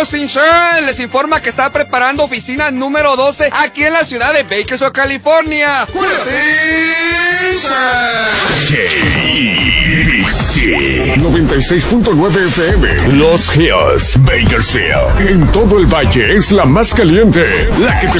Julio Insurance les informa que está preparando oficina número 12 aquí en la ciudad de Bakersfield, California. Julio KBC 96.9 FM Los Hills, Bakersfield. En todo el valle es la más caliente, la que te